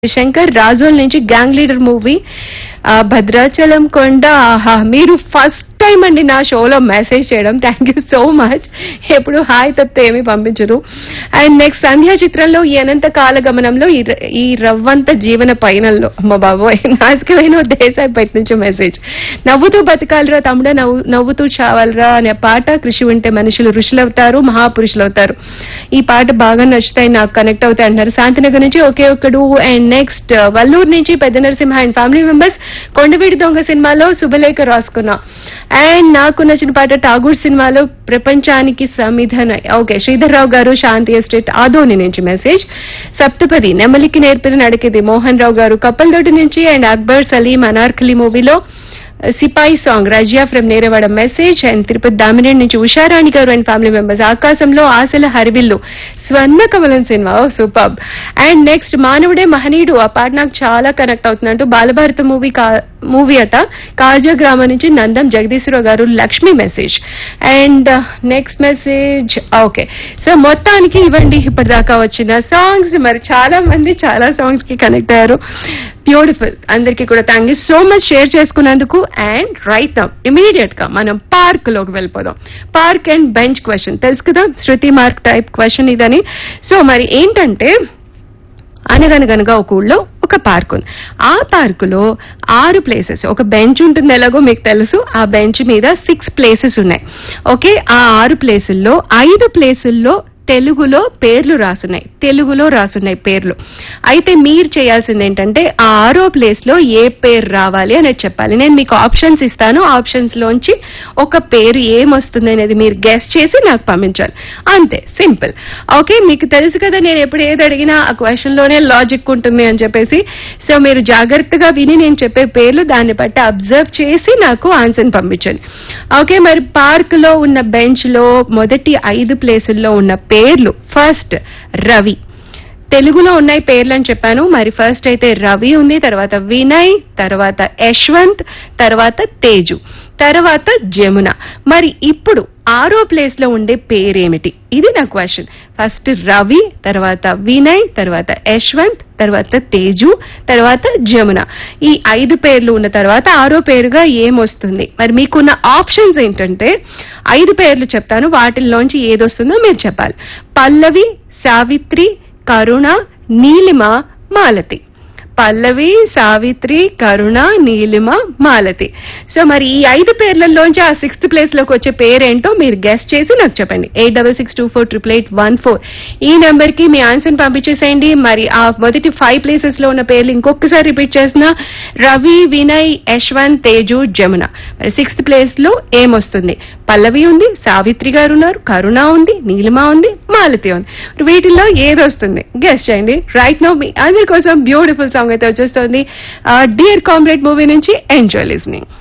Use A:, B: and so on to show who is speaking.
A: శంకర్ రాజోల్ నుంచి gang leader movie Bhadrachalam కొండ. ఆహా, మీరు ఫస్ట్ టైం అండి నా షోలో మెసేజ్ చేయడం. Thank you so much. ఎప్పుడు హాయ్ తప్పితే ఏమీ పంపించరు. అండ్ నెక్స్ట్ సంధ్యా చిత్రంలో ఈ అనంత కాల గమనంలో ఈ రవ్వంత జీవన పయనంలో అమ్మ బాబోయ్ నాశకమైన దేశాయి బయట నుంచి మెసేజ్. నవ్వుతూ బతకాలరా తమ్ముడ నవ్వుతూ చావాలరా అనే పాట. కృషి ఉంటే మనుషులు ఋషులవుతారు, మహాపురుషులు అవుతారు. ఈ పాట బాగా నచ్చుతాయి, నాకు కనెక్ట్ అవుతాయి అంటున్నారు శాంతినగర్ నుంచి. ఒకే ఒక్కడు. అండ్ నెక్స్ట్ వల్లూరు నుంచి పెద్ద నరసింహ అండ్ ఫ్యామిలీ మెంబర్స్ కొండవీడి దొంగ సినిమాలో శుభలేఖ రాసుకున్నా. అండ్ నాకు నచ్చిన పాట ఠాగూర్ సినిమాలో ప్రపంచానికి సమిధన. ఓకే, శ్రీధర్రావు గారు శాంతి ఎస్టేట్ ఆదోని నుంచి మెసేజ్. సప్తపది నెమలికి నేర్పిన నడికిది మోహన్ రావు గారు కప్పల్దొడ్డి నుంచి. అండ్ అక్బర్ సలీం అనార్కలి మూవీలో సిపాయి song Razia from Nerevada message. And Tirupati Damineni నుంచి ఉషారాణి గారు అండ్ ఫ్యామిలీ మెంబర్స్ ఆకాశంలో ఆశల హరివిల్లు స్వర్ణ కమలం cinema. Oh super. And next మానవుడే మహనీయుడు, ఆ పాట నాకు చాలా కనెక్ట్ అవుతుందంటూ బాలభారత మూవీ అట కాజా గ్రామం నుంచి నందం జగదీశ్వరరావు గారు Lakshmi message. And next message. Okay, so మొత్తానికి ఇవ్వండి ఇప్పటిదాకా వచ్చిన సాంగ్స్. మరి చాలా మంది చాలా సాంగ్స్ కి కనెక్ట్ అయ్యారు. బ్యూటిఫుల్. అందరికీ కూడా thank you so much share చేసుకున్నందుకు. అండ్ రైట్ నౌ ఇమీడియట్ గా మనం పార్క్ లోకి వెళ్ళిపోదాం. పార్క్ అండ్ బెంచ్ క్వశ్చన్ తెలుసు కదా, శృతి మార్క్ టైప్ క్వశ్చన్ ఇదని. సో మరి ఏంటంటే అనగనగనగా ఒక ఊళ్ళో ఒక పార్క్ ఉంది. ఆ పార్కులో 6 ప్లేసెస్, ఒక బెంచ్ ఉంటుంది ఎలాగో మీకు తెలుసు. ఆ బెంచ్ మీద 6 ప్లేసెస్ ఉన్నాయి. ఓకే, ఆ 6 ప్లేసుల్లో 5 ప్లేసుల్లో తెలుగులో పేర్లు రాసున్నాయి పేర్లు. అయితే మీరు చేయాల్సింది ఏంటంటే ఆ 6వ ప్లేస్ లో ఏ పేరు రావాలి అనేది చెప్పాలి. నేను మీకు ఆప్షన్స్ ఇస్తాను, ఆప్షన్స్ లోంచి ఒక పేరు ఏమొస్తుంది అనేది మీరు గెస్ చేసి నాకు పంపించాలి. అంతే, సింపుల్. ఓకే, మీకు తెలుసు కదా నేను ఎప్పుడు ఏది అడిగినా ఆ క్వశ్చన్ లోనే లాజిక్ ఉంటుంది అని చెప్పేసి. సో మీరు జాగ్రత్తగా విని నేను చెప్పే పేర్లు దాన్ని బట్టి అబ్జర్వ్ చేసి నాకు ఆన్సర్ పంపించండి. ఓకే, మరి పార్క్ లో ఉన్న బెంచ్ లో మొదటి 5 ప్లేసుల్లో ఉన్న పేర్లు. ఫస్ట్ రవి. తెలుగులో ఉన్నాయి పేర్లు అని చెప్పాను. మరి ఫస్ట్ అయితే రవి ఉంది, తర్వాత వినయ్, తర్వాత యశ్వంత్, తర్వాత తేజు, తర్వాత జమున. మరి ఇప్పుడు 6వ ప్లేస్ లో ఉండే పేరేమిటి? ఇది నా క్వశ్చన్. ఫస్ట్ రవి, తర్వాత వినయ్, తర్వాత యశ్వంత్, తర్వాత తేజు, తర్వాత జమున. ఈ 5 పేర్లు ఉన్న తర్వాత 6వ పేరుగా ఏమొస్తుంది? మరి మీకున్న ఆప్షన్స్ ఏంటంటే 5 పేర్లు చెప్తాను, వాటిల్లోంచి ఏదొస్తుందో మీరు చెప్పాలి. పల్లవి, సావిత్రి, కరుణ, నీలిమ, మాలతి. పల్లవి, సావిత్రి, కరుణ, నీలిమ, మాలతి. సో మరి ఈ 5 పేర్లలోంచి ఆ 6th ప్లేస్ లోకి వచ్చే పేరేంటో మీరు గెస్ట్ చేసి నాకు చెప్పండి. 8662488814 ఈ నెంబర్ కి మీ ఆన్సర్ పంపించేసేయండి. మరి ఆ మొదటి 5 ప్లేసెస్ లో ఉన్న పేర్లు ఇంకొకసారి రిపీట్ చేసిన రవి, వినయ్, యశ్వంత్, తేజు, జమున. మరి 6th ప్లేస్ లో ఏమొస్తుంది? పల్లవి ఉంది, సావిత్రి గారు ఉన్నారు, కరుణ ఉంది, నీలిమ ఉంది, మాలతి ఉంది. వీటిల్లో ఏది వస్తుంది గెస్ట్ చేయండి. రైట్ నౌ మీ అందరి కోసం బ్యూటిఫుల్ సాంగ్ అయితే వచ్చేస్తుంది డియర్ కామ్రేడ్ మూవీ నుంచి. Enjoy listening.